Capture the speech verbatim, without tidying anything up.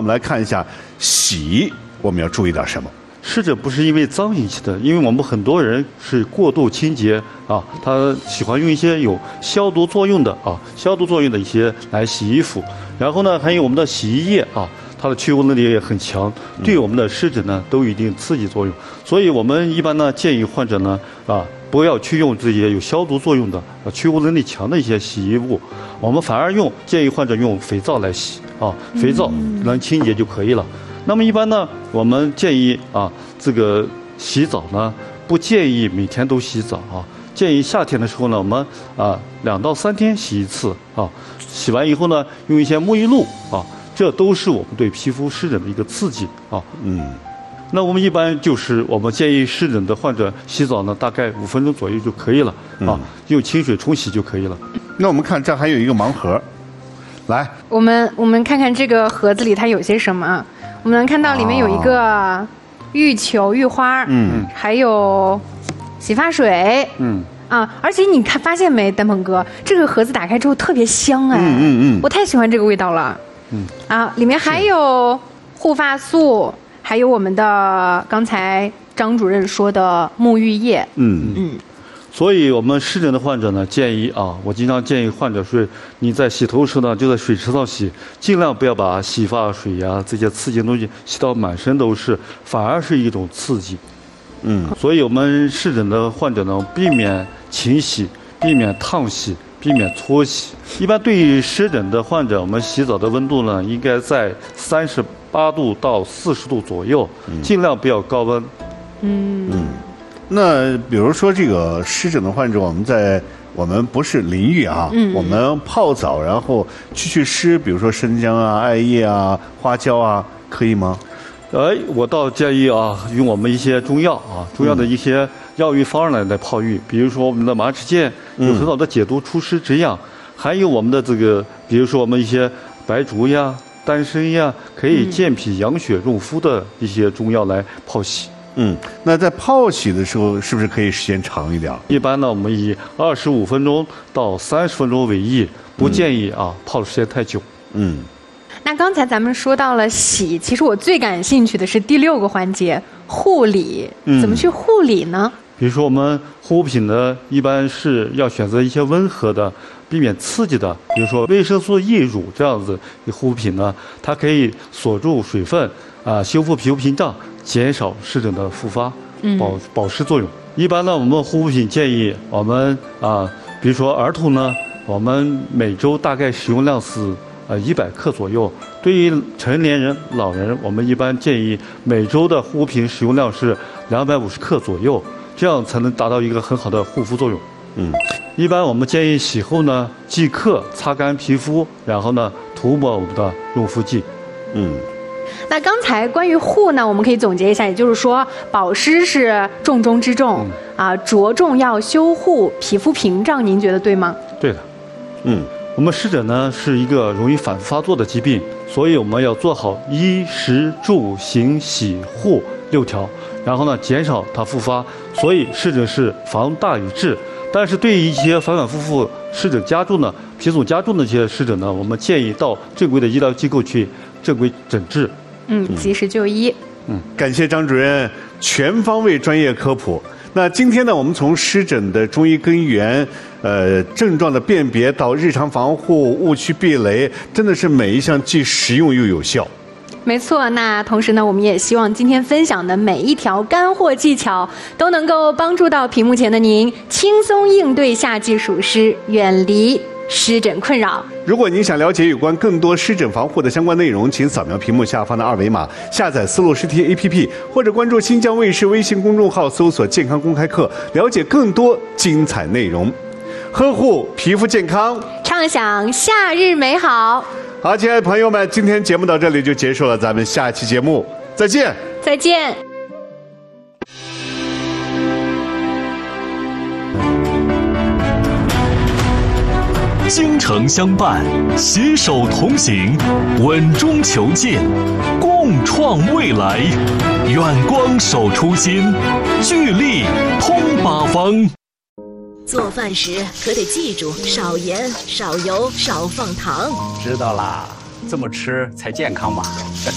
们来看一下洗，我们要注意点什么？ 湿疹不是因为脏引起的，因为我们很多人是过度清洁啊，他喜欢用一些有消毒作用的啊，消毒作用的一些来洗衣服。然后呢，还有我们的洗衣液啊，它的去污能力也很强，对我们的湿疹呢都有一定刺激作用。所以我们一般呢建议患者呢啊，不要去用这些有消毒作用的、啊、去污能力强的一些洗衣物，我们反而用建议患者用肥皂来洗啊，肥皂能清洁就可以了。那么一般呢，我们建议啊，这个洗澡呢，不建议每天都洗澡啊。建议夏天的时候呢，我们啊两到三天洗一次啊。洗完以后呢，用一些沐浴露啊，这都是我们对皮肤湿疹的一个刺激啊。嗯。那我们一般就是我们建议湿疹的患者洗澡呢，大概五分钟左右就可以了啊，用清水冲洗就可以了。 那我们看这还有一个盲盒，来， 我们我们看看这个盒子里它有些什么。我们能看到里面有一个浴球、浴花，嗯，还有洗发水，嗯，啊，而且你看发现没，丹鹏哥，这个盒子打开之后特别香哎，嗯嗯嗯，我太喜欢这个味道了，嗯，啊，里面还有护发素，还有我们的刚才张主任说的沐浴液，嗯嗯。 所以，我们湿疹的患者呢，建议啊，我经常建议患者说，你在洗头时呢，就在水池上洗，尽量不要把洗发水呀、啊、这些刺激的东西洗到满身都是，反而是一种刺激。嗯，所以我们湿疹的患者呢，避免勤洗，避免烫洗，避免搓洗。一般对于湿疹的患者，我们洗澡的温度呢，应该在三十八度到四十度左右，尽量不要高温。 嗯嗯。那比如说这个湿疹的患者，我们在我们不是淋浴啊，嗯、我们泡澡，然后去去湿，比如说生姜啊、艾叶啊、花椒啊，可以吗？ 哎，我倒建议啊，用我们一些中药啊，中药的一些药浴方来来泡浴，比如说我们的麻赤健有很好的解毒除湿止痒，还有我们的这个，比如说我们一些白术呀、丹参呀，可以健脾养血润肤的一些中药来泡洗。 嗯，那在泡洗的时候，是不是可以时间长一点？ 一般呢，我们以二十五分钟到三十分钟为宜，不建议啊、嗯、泡的时间太久。嗯。 那刚才咱们说到了洗，其实我最感兴趣的是第六个环节护理，怎么去护理呢？ 嗯、比如说我们护肤品呢，一般是要选择一些温和的，避免刺激的，比如说维生素 E 乳这样子的护肤品呢，它可以锁住水分啊，修复皮肤屏障。减少湿疹的复发，保保湿作用。一般呢，我们护肤品建议我们啊，比如说儿童呢，我们每周大概使用量是呃一百克左右。对于成年人、老人，我们一般建议每周的护肤品使用量是两百五十克左右，这样才能达到一个很好的护肤作用。嗯，一般我们建议洗后呢，即刻擦干皮肤，然后呢涂抹我们的润肤剂。嗯。 那刚才关于护呢，我们可以总结一下，也就是说，保湿是重中之重、嗯、啊，着重要修护皮肤屏障，您觉得对吗？ 对的，嗯，我们湿疹呢是一个容易反复发作的疾病，所以我们要做好衣食住行洗护六条，然后呢减少它复发。所以湿疹是防大于治，但是对于一些反反复复湿疹加重呢、皮肿加重的一些湿疹呢，我们建议到正规的医疗机构去正规诊治。 嗯，及时就医。 嗯，感谢张主任全方位专业科普。那今天呢，我们从湿疹的中医根源、呃症状的辨别到日常防护、误区避雷，真的是每一项既实用又有效。 没错，那同时呢，我们也希望今天分享的每一条干货技巧都能够帮助到屏幕前的您，轻松应对夏季暑湿，远离湿疹困扰。 如果您想了解有关更多湿疹防护的相关内容，请扫描屏幕下方的二维码，下载丝路湿贴 A P P， 或者关注新疆卫视微信公众号，搜索健康公开课，了解更多精彩内容。呵护皮肤健康， 畅享夏日美好。 好，亲爱的朋友们，今天节目到这里就结束了，咱们下期节目再见。 再见。 精诚相伴，携手同行，稳中求进，共创未来。远光守初心，聚力通八方。 做饭时可得记住少盐、少油、少放糖。 知道啦，这么吃才健康嘛。